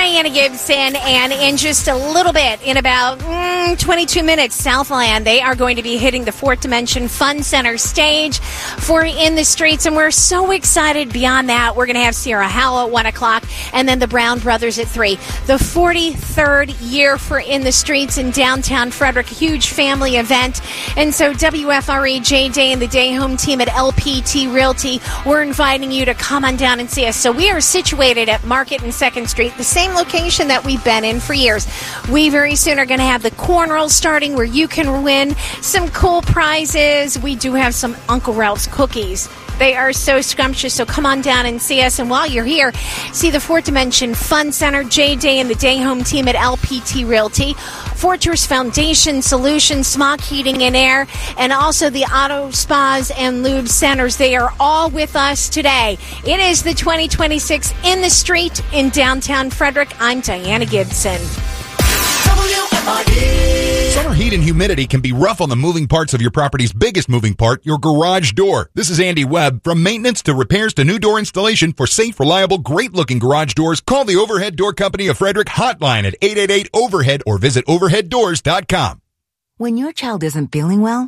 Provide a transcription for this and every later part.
Diana Gibson, and in just a little bit, in about 22 minutes, Southland, they are going to be hitting the Fourth Dimension Fun Center stage for In the Streets, and we're so excited. Beyond that, we're going to have Sierra Howell at 1 o'clock, and then the Brown Brothers at 3. The 43rd year for In the Streets in downtown Frederick, a huge family event, and so WFRE, J-Day, and the Day Home team at LPT Realty, we're inviting you to come on down and see us. So we are situated at Market and 2nd Street, the same location that we've been in for years. We very soon are going to have the cornroll starting where you can win some cool prizes. We do have some Uncle Ralph's cookies. They are so scrumptious, so come on down and see us. And while you're here, see the Fourth Dimension Fun Center, J-Day, and the Day Home team at LPT Realty, Fortress Foundation Solutions, Smock Heating and Air, and also the Auto Spas and Lube Centers. They are all with us today. It is the 2026 In the Street in downtown Frederick. I'm Diana Gibson. Summer heat and humidity can be rough on the moving parts of your property's biggest moving part, your garage door. This is Andy Webb. From maintenance to repairs to new door installation for safe, reliable, great-looking garage doors, call the Overhead Door Company of Frederick hotline at 888-OVERHEAD or visit overheaddoors.com. When your child isn't feeling well,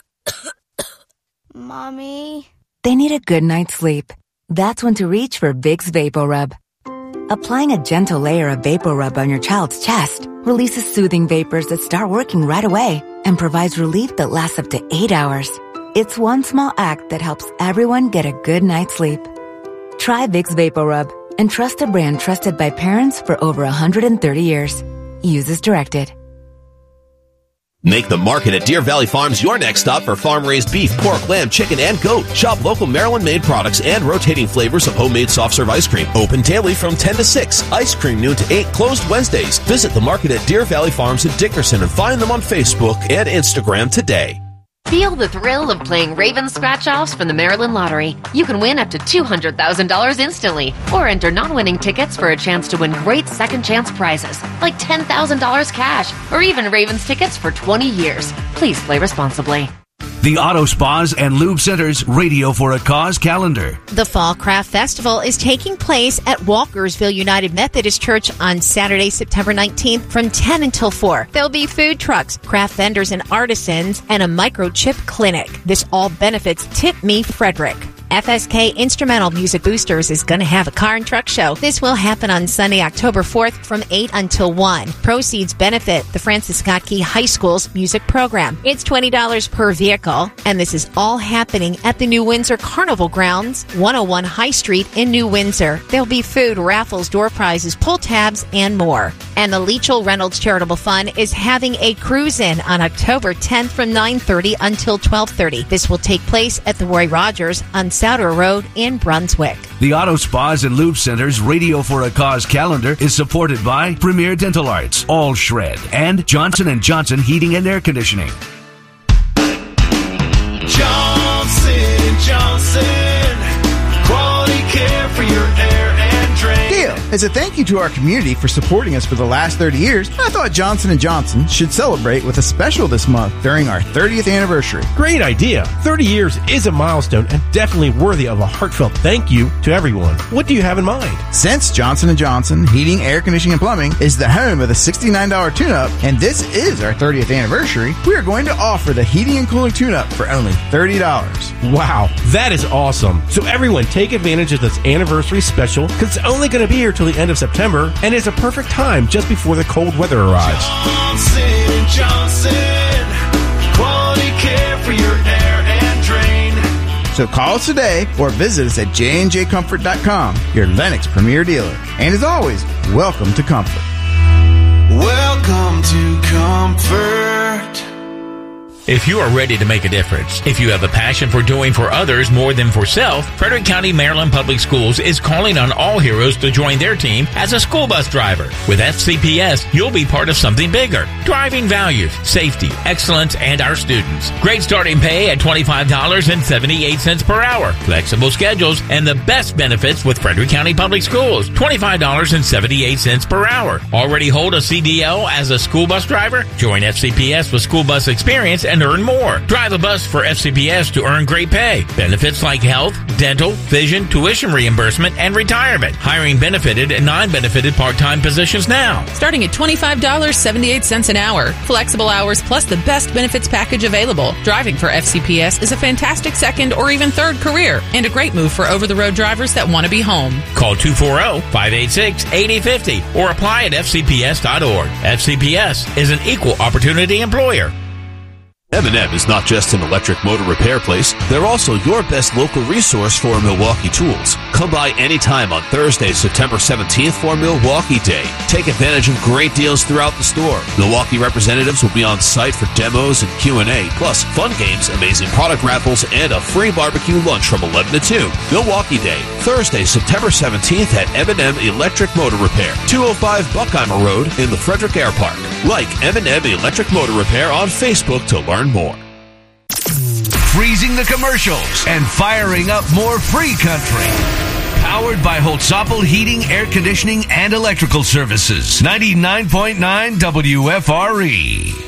Mommy, they need a good night's sleep. That's when to reach for Vicks VapoRub. Applying a gentle layer of VapoRub on your child's chest releases soothing vapors that start working right away and provides relief that lasts up to 8 hours. It's one small act that helps everyone get a good night's sleep. Try Vicks VapoRub and trust a brand trusted by parents for over 130 years. Use as directed. Make the Market at Deer Valley Farms your next stop for farm-raised beef, pork, lamb, chicken, and goat. Shop local Maryland-made products and rotating flavors of homemade soft-serve ice cream. Open daily from 10 to 6. Ice cream noon to 8. Closed Wednesdays. Visit the Market at Deer Valley Farms in Dickerson and find them on Facebook and Instagram today. Feel the thrill of playing Raven scratch-offs from the Maryland Lottery. You can win up to $200,000 instantly, or enter non-winning tickets for a chance to win great second-chance prizes, like $10,000 cash, or even Ravens tickets for 20 years. Please play responsibly. The Auto Spas and Lube Center's Radio for a Cause calendar. The Fall Craft Festival is taking place at Walkersville United Methodist Church on Saturday, September 19th from 10 until 4. There'll be food trucks, craft vendors and artisans, and a microchip clinic. This all benefits Tip Me Frederick. FSK Instrumental Music Boosters is going to have a car and truck show. This will happen on Sunday, October 4th from 8 until 1. Proceeds benefit the Francis Scott Key High School's music program. It's $20 per vehicle, and this is all happening at the New Windsor Carnival Grounds, 101 High Street in New Windsor. There'll be food, raffles, door prizes, pull tabs, and more. And the Leachell Reynolds Charitable Fund is having a cruise-in on October 10th from 9:30 until 12:30. This will take place at the Roy Rogers on Souter Road in Brunswick. The Auto Spas and Lube Center's Radio for a Cause calendar is supported by Premier Dental Arts, All Shred, and Johnson & Johnson Heating and Air Conditioning. Johnson & Johnson, quality care for your air and drain. Gail, as a thank you to our community for supporting us for the last 30 years, I thought Johnson & Johnson should celebrate with a special this month during our 30th anniversary. Great idea. 30 years is a milestone and definitely worthy of a heartfelt thank you to everyone. What do you have in mind? Since Johnson & Johnson Heating, Air Conditioning, and Plumbing is the home of the $69 tune-up, and this is our 30th anniversary, we are going to offer the heating and cooling tune-up for only $30. Wow, that is awesome. So everyone take advantage of this anniversary special because it's only going to be here till the end of September and is a perfect time just before the cold weather arrives. Johnson & Johnson, quality care for your air and drain. So call us today or visit us at jnjcomfort.com, your Lennox premier dealer. And as always, welcome to Comfort. Welcome to Comfort. If you are ready to make a difference, if you have a passion for doing for others more than for self, Frederick County Maryland Public Schools is calling on all heroes to join their team as a school bus driver. With FCPS, you'll be part of something bigger. Driving values, safety, excellence, and our students. Great starting pay at $25.78 per hour. Flexible schedules and the best benefits with Frederick County Public Schools. $25.78 per hour. Already hold a CDL as a school bus driver? Join FCPS with school bus experience and earn more. Drive a bus for FCPS to earn great pay. Benefits like health, dental, vision, tuition reimbursement, and retirement. Hiring benefited and non-benefited part-time positions now. Starting at $25.78 an hour. Flexible hours plus the best benefits package available. Driving for FCPS is a fantastic second or even third career and a great move for over-the-road drivers that want to be home. Call 240-586-8050 or apply at fcps.org. FCPS is an equal opportunity employer. M&M is not just an electric motor repair place. They're also your best local resource for Milwaukee tools. Come by anytime on Thursday, September 17th for Milwaukee Day. Take advantage of great deals throughout the store. Milwaukee representatives will be on site for demos and Q&A, plus fun games, amazing product raffles, and a free barbecue lunch from 11 to 2. Milwaukee Day, Thursday, September 17th at M&M Electric Motor Repair, 205 Buckheimer Road in the Frederick Air Park. Like M&M Electric Motor Repair on Facebook to learn more. Freezing the commercials and firing up more free country. Powered by Holtzapfel Heating, Air Conditioning, and Electrical Services. 99.9 WFRE.